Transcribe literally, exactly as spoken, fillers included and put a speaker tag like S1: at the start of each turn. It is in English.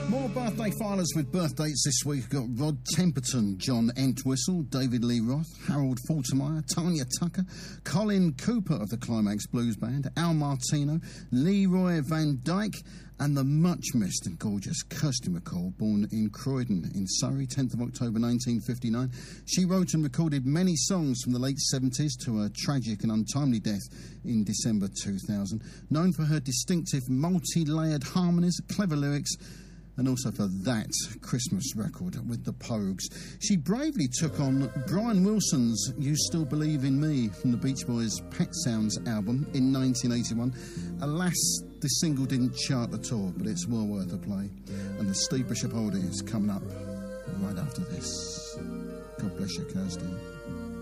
S1: More birthday filers with birthdays this week. We've got Rod Temperton, John Entwistle, David Lee Roth, Harold Faltermeyer, Tanya Tucker, Colin Cooper of the Climax Blues Band, Al Martino, Leroy Van Dyke, and the much-missed and gorgeous Kirsty MacColl, born in Croydon in Surrey, tenth of October nineteen fifty-nine. She wrote and recorded many songs from the late seventies to her tragic and untimely death in December two thousand. Known for her distinctive multi-layered harmonies, clever lyrics, and also for that Christmas record with the Pogues. She bravely took on Brian Wilson's You Still Believe in Me from the Beach Boys' Pet Sounds album in nineteen eighty-one. Alas, this single didn't chart at all, but it's well worth a play. And the Steve Bishop Oldie is coming up right after this. God bless you, Kirsty.